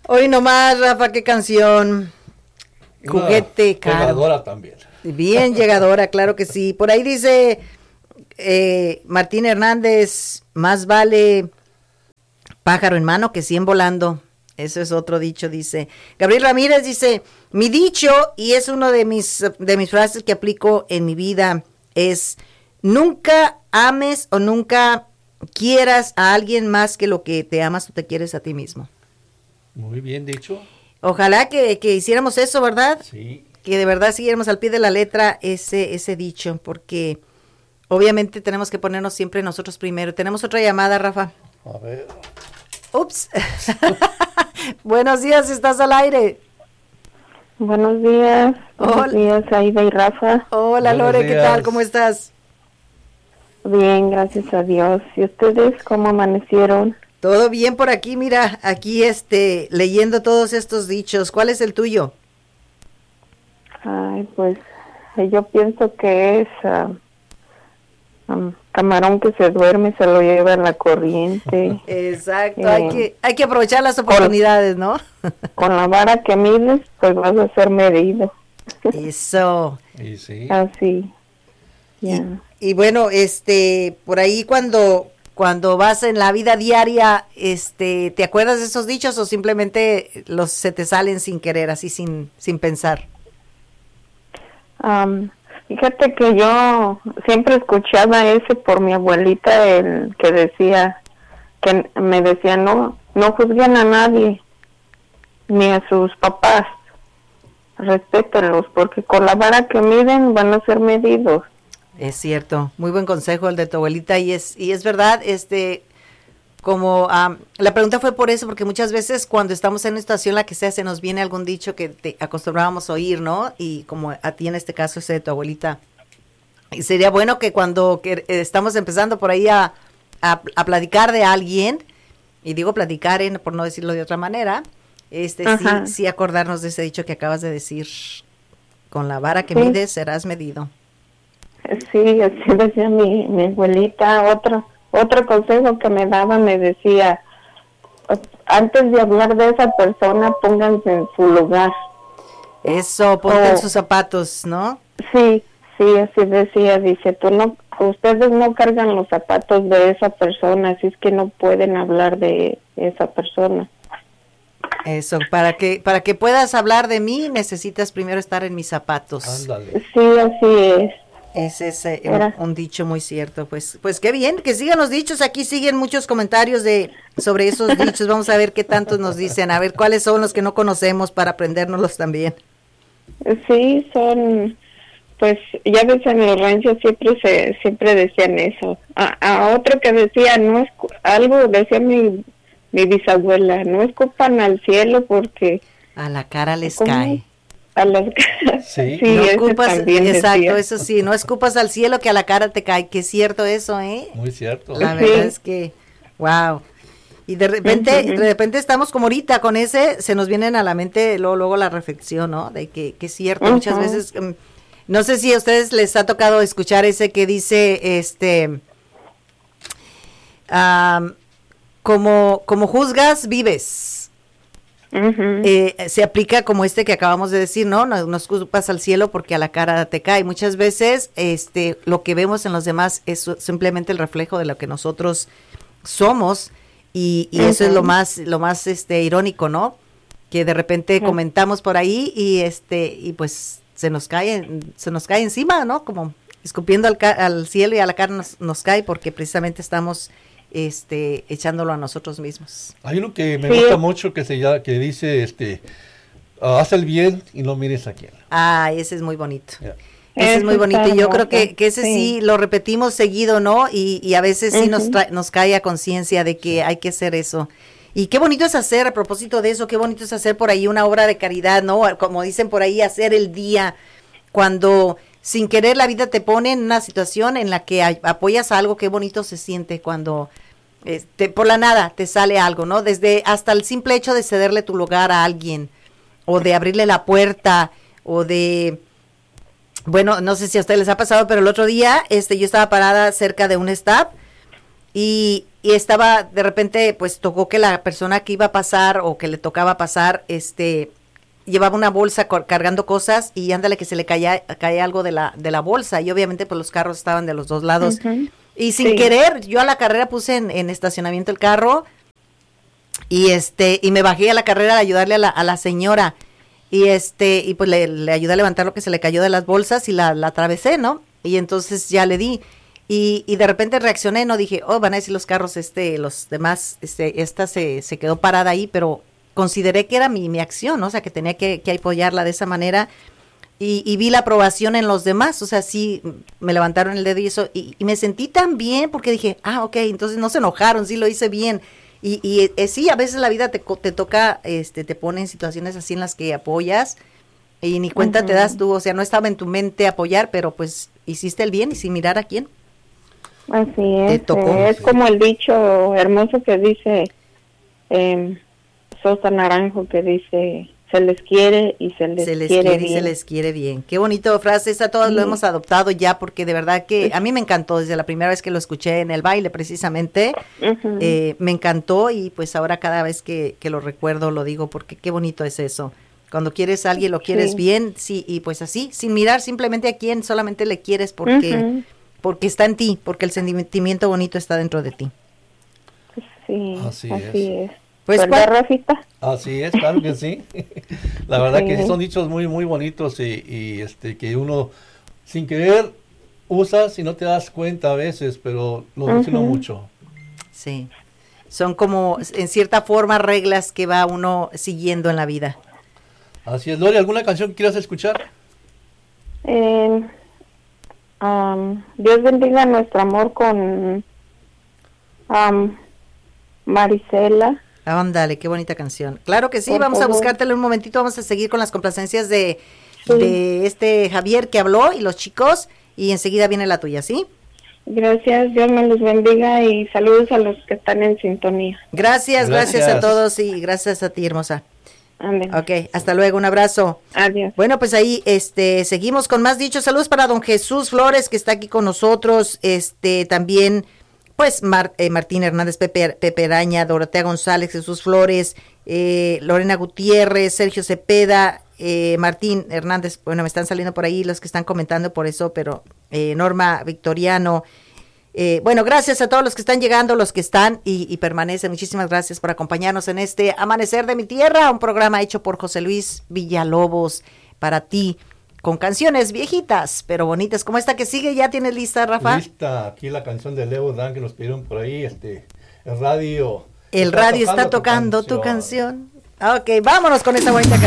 Hoy nomás, Rafa, qué canción. Juguete caro. Llegadora también. Bien llegadora, claro que sí. Por ahí dice Martín Hernández, más vale pájaro en mano que 100 volando. Eso es otro dicho, dice. Gabriel Ramírez dice, mi dicho, y es uno de mis frases que aplico en mi vida, es, nunca ames o nunca quieras a alguien más que lo que te amas o te quieres a ti mismo. Muy bien dicho. Ojalá que hiciéramos eso, ¿verdad? Sí. Que de verdad siguiéramos al pie de la letra ese dicho, porque obviamente tenemos que ponernos siempre nosotros primero. Tenemos otra llamada, Rafa. A ver. Ups. Buenos días, estás al aire. Buenos días. Hola. Buenos días, Aida y Rafa. Hola, Buenos Lore, ¿qué días. tal? ¿Cómo estás? Bien, gracias a Dios. ¿Y ustedes cómo amanecieron? Todo bien por aquí, mira, aquí leyendo todos estos dichos. ¿Cuál es el tuyo? Ay, pues yo pienso que es camarón que se duerme se lo lleva la corriente. Exacto, hay que aprovechar las oportunidades, ¿no? Con la vara que mides, pues vas a ser medido. Eso. Y sí. Así. Ya. Y bueno, por ahí cuando vas en la vida diaria, ¿te acuerdas de esos dichos o simplemente se te salen sin querer, así sin pensar? Fíjate que yo siempre escuchaba ese por mi abuelita, el que me decía, no juzguen a nadie, ni a sus papás, respétenlos, porque con la vara que miden van a ser medidos. Es cierto, muy buen consejo el de tu abuelita, y es verdad, como la pregunta fue por eso, porque muchas veces cuando estamos en una situación la que sea, se nos viene algún dicho que te acostumbrábamos a oír, ¿no? Y como a ti en este caso ese de tu abuelita. Y sería bueno que cuando estamos empezando por ahí a platicar de alguien, y digo platicar por no decirlo de otra manera, sí acordarnos de ese dicho que acabas de decir, con la vara que mides serás medido. Sí, así decía mi abuelita. Otro consejo que me daba, me decía, antes de hablar de esa persona, pónganse en su lugar. Eso, ponte en sus zapatos, ¿no? Sí, así decía, dice, ustedes no cargan los zapatos de esa persona, así es que no pueden hablar de esa persona. Eso, para que puedas hablar de mí, necesitas primero estar en mis zapatos. Ándale. Sí, así es. Ese es un dicho muy cierto. Pues qué bien, que sigan los dichos. Aquí siguen muchos comentarios sobre esos dichos. Vamos a ver qué tantos nos dicen, a ver cuáles son los que no conocemos para aprendérnoslos también. Sí, son, pues ya ves, en los ranchos siempre decían eso. A otro que decía, algo decía mi bisabuela, no escupan al cielo porque a la cara les cae. A las sí, no escupas, exacto, decía. eso sí, no escupas al cielo que a la cara te cae, que es cierto eso, ¿eh? Muy cierto. La verdad es que, wow. Y de repente estamos como ahorita con ese, se nos vienen a la mente luego la reflexión, ¿no? De que es cierto, muchas veces, no sé si a ustedes les ha tocado escuchar ese que dice, como juzgas, vives. Se aplica como que acabamos de decir, ¿no? No escupas al cielo porque a la cara te cae. Muchas veces lo que vemos en los demás es simplemente el reflejo de lo que nosotros somos, y eso es lo más irónico, ¿no? Que de repente comentamos por ahí y pues se nos cae encima, ¿no? Como escupiendo al cielo, y a la cara nos cae porque precisamente estamos echándolo a nosotros mismos. Hay uno que me gusta mucho que dice haz el bien y no mires a quién. Ese es muy bonito. Yeah. Ese es muy bonito, y yo creo que ese sí lo repetimos seguido, ¿no? Y a veces sí nos cae a conciencia de que hay que hacer eso. Y qué bonito es hacer, a propósito de eso, qué bonito es hacer por ahí una obra de caridad, ¿no? Como dicen por ahí, hacer el día, cuando sin querer la vida te pone en una situación en la que apoyas a algo. Qué bonito se siente cuando por la nada te sale algo, ¿no? Desde hasta el simple hecho de cederle tu lugar a alguien, o de abrirle la puerta, o de, bueno, no sé si a ustedes les ha pasado, pero el otro día yo estaba parada cerca de un stop y estaba, de repente, pues tocó que la persona que iba a pasar o que le tocaba pasar, llevaba una bolsa cargando cosas y ándale que se le caía algo de la bolsa y obviamente pues los carros estaban de los dos lados. Y sin querer, yo a la carrera puse en estacionamiento el carro y y me bajé a la carrera a ayudarle a la señora y pues le ayudé a levantar lo que se le cayó de las bolsas y la atravesé, ¿no? Y entonces ya le di. Y de repente reaccioné, no dije, oh, van a decir los carros, los demás, esta se quedó parada ahí, pero consideré que era mi acción, ¿no? O sea, que tenía que apoyarla de esa manera y vi la aprobación en los demás, o sea, sí, me levantaron el dedo y eso, y me sentí tan bien porque dije, ok, entonces no se enojaron, sí lo hice bien. Y sí, a veces la vida te toca, te pone en situaciones así en las que apoyas y ni cuenta te das tú, o sea, no estaba en tu mente apoyar, pero pues hiciste el bien y sin mirar a quién. Así es, es como el dicho hermoso que dice Sosa Naranjo, que dice, se les quiere y se les quiere bien. Y se les quiere bien. Qué bonito frase, esa todos lo hemos adoptado ya, porque de verdad que a mí me encantó, desde la primera vez que lo escuché en el baile precisamente, me encantó y pues ahora cada vez que lo recuerdo lo digo, porque qué bonito es eso. Cuando quieres a alguien, lo quieres bien, sí, y pues así, sin mirar simplemente a quién, solamente le quieres porque está en ti, porque el sentimiento bonito está dentro de ti. Sí, así es. Pues, ¿verdad, Rafita? Así es, claro que sí. La verdad que son dichos muy, muy bonitos y que uno sin querer usas y no te das cuenta a veces, pero lo dicen mucho. Sí, son como en cierta forma reglas que va uno siguiendo en la vida. Así es. Lori, ¿alguna canción que quieras escuchar? Dios bendiga nuestro amor con Marisela. Ándale, qué bonita canción. Claro que sí, Por vamos favor. a buscártela un momentito, vamos a seguir con las complacencias de Javier que habló y los chicos, y enseguida viene la tuya, ¿sí? Gracias, Dios me los bendiga y saludos a los que están en sintonía. Gracias a todos y gracias a ti, hermosa. Amén. Ok, hasta luego, un abrazo. Adiós. Bueno, pues ahí seguimos con más dichos. Saludos para don Jesús Flores, que está aquí con nosotros. También, pues, Martín Hernández, Pepe Araña, Dorotea González, Jesús Flores, Lorena Gutiérrez, Sergio Cepeda, Martín Hernández. Bueno, me están saliendo por ahí los que están comentando por eso, pero Norma Victoriano. Bueno, gracias a todos los que están llegando, los que están y permanecen. Muchísimas gracias por acompañarnos en este Amanecer de mi Tierra, un programa hecho por José Luis Villalobos para ti, con canciones viejitas, pero bonitas, como esta que sigue. ¿Ya tienes lista, Rafa? Lista, aquí la canción de Leo Dan que nos pidieron por ahí, el radio. El radio está tocando tu canción. Ok, vámonos con esta bonita canción.